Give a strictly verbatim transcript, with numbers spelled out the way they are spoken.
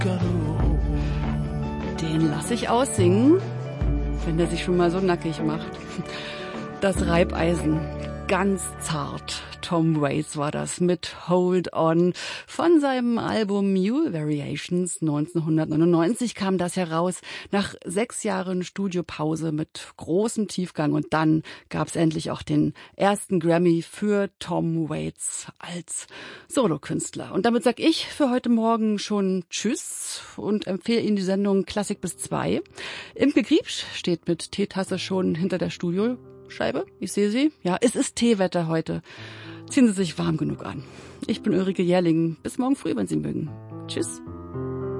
Den lasse ich aussingen, wenn der sich schon mal so nackig macht. Das Reibeisen, ganz zart. Tom Waits war das mit Hold On. Von seinem Album Mule Variations neunzehnhundertneunundneunzig kam das heraus, nach sechs Jahren Studiopause mit großem Tiefgang. Und dann gab es endlich auch den ersten Grammy für Tom Waits als Solokünstler. Und damit sag ich für heute Morgen schon Tschüss und empfehle Ihnen die Sendung Klassik bis zwei. Imke Griebsch steht mit Teetasse schon hinter der Studioscheibe. Ich sehe sie. Ja, es ist Teewetter heute. Ziehen Sie sich warm genug an. Ich bin Ulrike Jährling. Bis morgen früh, wenn Sie mögen. Tschüss.